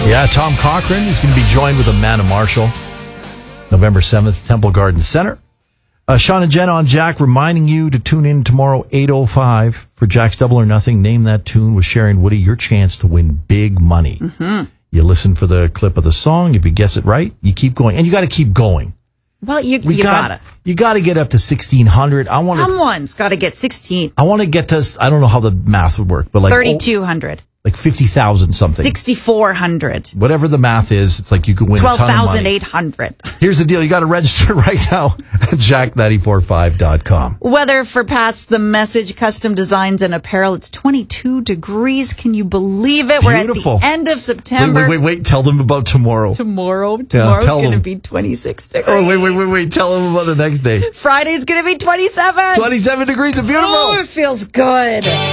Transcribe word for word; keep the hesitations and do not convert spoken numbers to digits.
Yeah, Tom Cochran is going to be joined with Amanda Marshall November seventh, Temple Garden Center. Uh, Sean and Jen on Jack reminding you to tune in tomorrow, eight oh five, for Jack's Double or Nothing. Name that tune with Sherry and Woody, your chance to win big money. Mm-hmm. You listen for the clip of the song. If you guess it right, you keep going. And you got to keep going. Well, you, We you got, gotta. You got to get up to sixteen hundred. I want to. Someone's got to get sixteen. I want to get to, I don't know how the math would work, but like thirty-two hundred. Oh, like fifty thousand something. sixty-four hundred. Whatever the math is, it's like you could win a ton of money. twelve thousand eight hundred. Here's the deal. You got to register right now at jack nine four five dot com. Weather for Past the Message, custom designs and apparel. It's twenty-two degrees. Can you believe it? Beautiful. We're at the end of September. Wait, wait, wait, wait. Tell them about tomorrow. Tomorrow, tomorrow's tell going to them. be twenty-six degrees. Oh, wait, wait, wait, wait. Tell them about the next day. Friday's going to be twenty-seven. twenty-seven degrees and beautiful. Oh, it feels good.